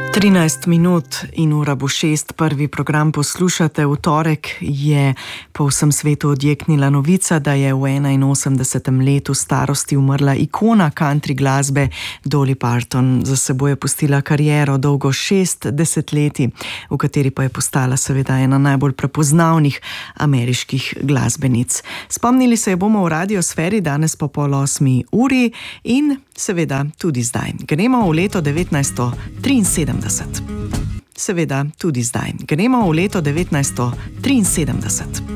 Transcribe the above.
13 minut in ura bo 6. Prvi program poslušate. V torek je po vsem svetu odjeknila novica, da je v 81. letu starosti umrla ikona country glasbe Dolly Parton. Za seboj je pustila kariero dolgo 6 desetletij, v kateri pa je postala seveda ena najbolj prepoznavnih ameriških glasbenic. Spomnili se je bomo v radiosferi danes po 7:30 uri in seveda tudi zdaj. Gremo v leto 1973. Seveda tudi zdaj. Gremo v leto 1973.